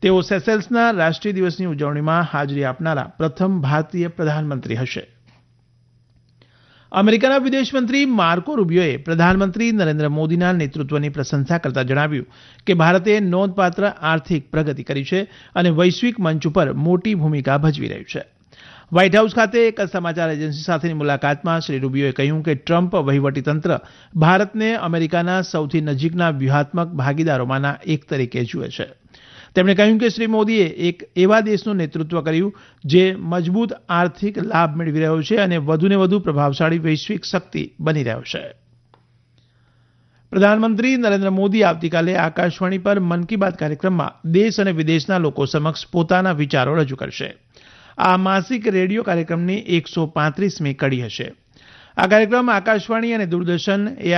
તેઓ સેશેલ્સના રાષ્ટ્રીય દિવસની ઉજવણીમાં હાજરી આપનારા પ્રથમ ભારતીય પ્રધાનમંત્રી હશે. અમેરિકાના વિદેશમંત્રી માર્કો રૂબિયોએ પ્રધાનમંત્રી નરેન્દ્ર મોદીના નેતૃત્વની પ્રશંસા કરતા જણાવ્યું કે ભારતે નોંધપાત્ર આર્થિક પ્રગતિ કરી છે અને વૈશ્વિક મંચ ઉપર મોટી ભૂમિકા ભજવી રહ્યું છે. વ્હાઇટ હાઉસ ખાતે એક સમાચાર એજન્સી સાથેની મુલાકાતમાં શ્રી રૂબિયોએ કહ્યું કે ટ્રમ્પ વહીવટીતંત્ર ભારતને અમેરિકાના સૌથી નજીકના વ્યૂહાત્મક ભાગીદારોમાંના એક તરીકે જુએ છે. તેમણે કહ્યું કે શ્રી મોદીએ એક એવા દેશનું નેતૃત્વ કર્યું જે મજબૂત આર્થિક લાભ મેળવી રહ્યો છે અને વધુને વધુ પ્રભાવશાળી વૈશ્વિક શક્તિ બની રહ્યો છે. પ્રધાનમંત્રી નરેન્દ્ર મોદી આવતીકાલે આકાશવાણી પર મન કી બાત કાર્યક્રમમાં દેશ અને વિદેશના લોકો સમક્ષ પોતાના વિચારો રજૂ કરશે. આ માસિક રેડિયો કાર્યક્રમની 135મી કડી હશે. આ કાર્યક્રમ આકાશવાણી અને દૂરદર્શન